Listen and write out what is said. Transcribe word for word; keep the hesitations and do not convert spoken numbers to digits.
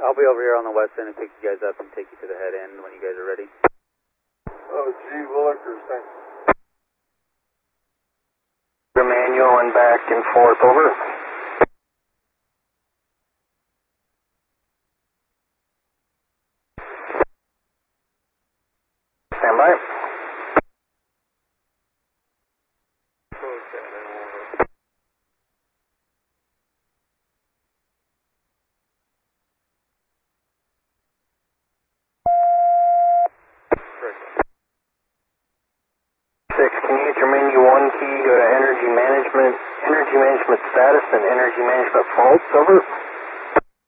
I'll be over here on the west end and pick you guys up and take you to the head end when you guys are ready. Oh, gee, Willikers, thanks. Manual and back and forth, over. Stand by. Six, can you get your menu one key, go to energy management, energy management status and energy management faults, over?